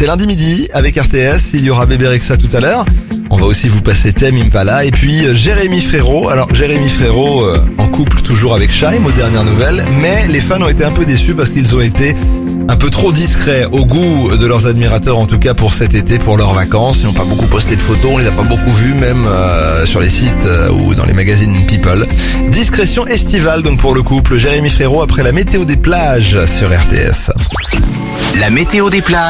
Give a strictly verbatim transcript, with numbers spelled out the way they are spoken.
C'est lundi midi avec R T S, il y aura Bébé Rexha tout à l'heure. On va aussi vous passer Tame Impala et puis Jérémy Frérot. Alors Jérémy Frérot euh, en couple toujours avec Shaim aux dernières nouvelles, mais les fans ont été un peu déçus parce qu'ils ont été un peu trop discrets au goût de leurs admirateurs, en tout cas pour cet été, pour leurs vacances. Ils n'ont pas beaucoup posté de photos, on les a pas beaucoup vus même euh, sur les sites euh, ou dans les magazines People. Discrétion estivale donc pour le couple. Jérémy Frérot après la météo des plages sur R T S. La météo des plages.